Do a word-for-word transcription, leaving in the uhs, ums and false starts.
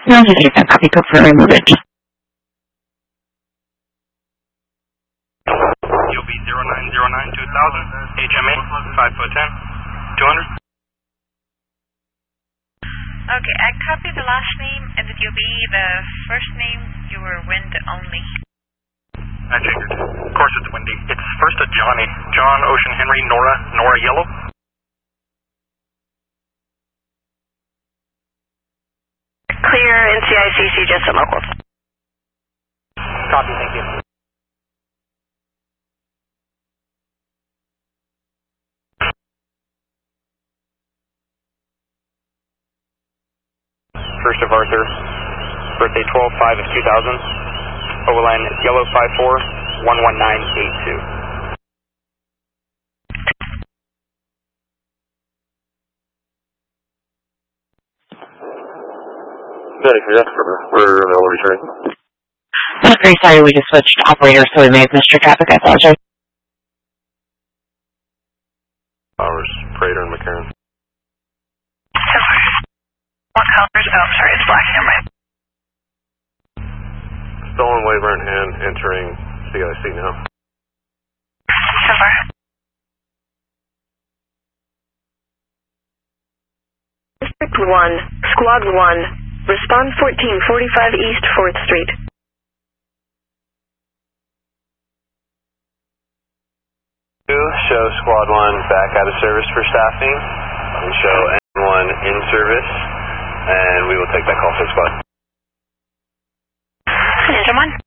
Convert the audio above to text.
No, just take that copy code for remove it. You'll be zero nine zero nine two thousand, H M A, five foot ten, two hundred. Okay, I copied the last name, and did you be the first name? You were wind only. I figured. Of course it's windy. It's first a Johnny. John, Ocean, Henry, Nora, Nora, Yellow. Clear N C I C C, just at local. Copy, thank you. First of Arthur, birthday twelve five of two thousand, O L N Yellow five four one one nine eight two. We're available returning. I'm very sorry, we just switched operators, so we may have missed your traffic. I apologize. Hours, Prater and McCarran. What colors? Oh, sorry, it's black and white. Stolen waiver in hand, entering C I C now. Silver. District one, Squad one, respond fourteen forty-five East fourth Street. Show Squad one back out of service for staffing. We show N one in service, and we will take that call for Squad. Engine one.